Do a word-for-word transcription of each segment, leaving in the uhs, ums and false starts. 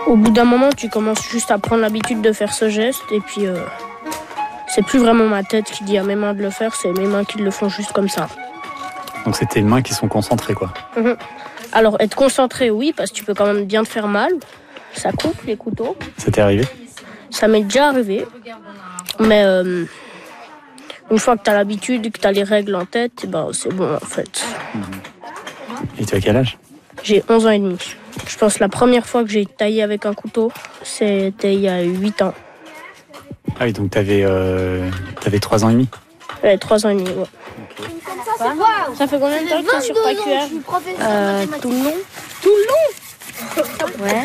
Au bout d'un moment, tu commences juste à prendre l'habitude de faire ce geste et puis euh, c'est plus vraiment ma tête qui dit à mes mains de le faire, c'est mes mains qui le font juste comme ça. Donc c'est tes mains qui sont concentrées, quoi. Mmh. Alors être concentré, oui, parce que tu peux quand même bien te faire mal. Ça coupe les couteaux. Ça t'est arrivé ? Ça m'est déjà arrivé. Mais euh, une fois que tu as l'habitude et que tu as les règles en tête, eh ben, c'est bon en fait. Et tu as quel âge ? J'ai onze ans et demi. Je pense que la première fois que j'ai taillé avec un couteau, c'était il y a huit ans. Ah oui, donc t'avais, euh, t'avais trois ans et demi ? Ouais, trois ans et demi, ouais. Ça fait combien de temps que tu es sur ta Q R ? Euh, tout le long. Tout le long ? Ouais.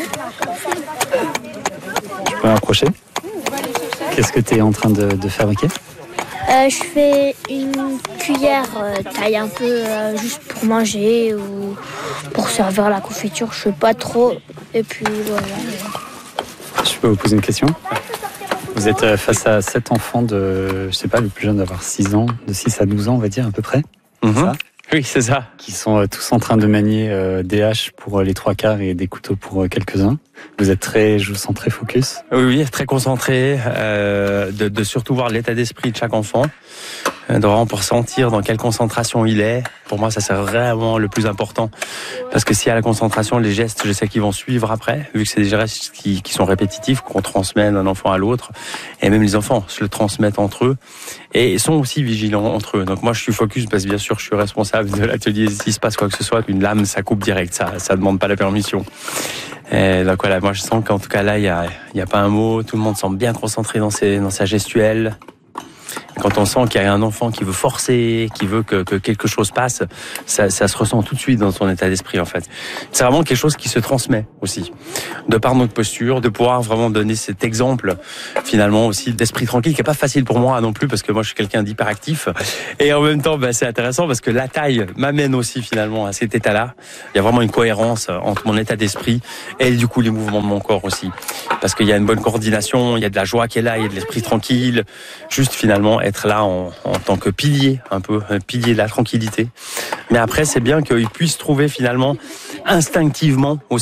Tu peux m'approcher ? Qu'est-ce que tu es en train de, de fabriquer ? Euh, je fais une cuillère euh, taille un peu euh, juste pour manger ou pour servir la confiture, je sais pas trop. Et puis voilà. Je peux vous poser une question ? Vous êtes face à sept enfants de, je sais pas, le plus jeune d'avoir six ans, de six à douze ans on va dire à peu près. Mmh. Ça, oui, c'est ça. qui sont euh, tous en train de manier euh, des haches pour euh, les trois quarts et des couteaux pour euh, quelques-uns. Vous êtes très, je vous sens très focus. Oui, oui, très concentré, euh, de, de surtout voir l'état d'esprit de chaque enfant, euh, de vraiment pour sentir dans quelle concentration il est. Pour moi, ça c'est vraiment le plus important. Parce que s'il y a la concentration, les gestes, je sais qu'ils vont suivre après, vu que c'est des gestes qui, qui sont répétitifs, qu'on transmet d'un enfant à l'autre. Et même les enfants se le transmettent entre eux. Et sont aussi vigilants entre eux. Donc moi, je suis focus parce que bien sûr, je suis responsable de l'atelier. S'il se passe quoi que ce soit, une lame, ça coupe direct. Ça, ça demande pas la permission. Et donc voilà, moi je sens qu'en tout cas là, il y a, il y a pas un mot. Tout le monde semble bien concentré dans ses, dans sa gestuelle. Quand on sent qu'il y a un enfant qui veut forcer, qui veut que, que quelque chose passe, ça, ça se ressent tout de suite dans son état d'esprit en fait. C'est vraiment quelque chose qui se transmet aussi, de par notre posture, de pouvoir vraiment donner cet exemple finalement aussi d'esprit tranquille, qui est pas facile pour moi non plus parce que moi je suis quelqu'un d'hyperactif. Et en même temps, bah, c'est intéressant parce que la taille m'amène aussi finalement à cet état-là. Il y a vraiment une cohérence entre mon état d'esprit et du coup les mouvements de mon corps aussi, parce qu'il y a une bonne coordination, il y a de la joie qui est là, il y a de l'esprit tranquille, juste finalement être là en, en tant que pilier, un peu un pilier de la tranquillité. Mais après, c'est bien qu'ils puissent trouver finalement instinctivement aussi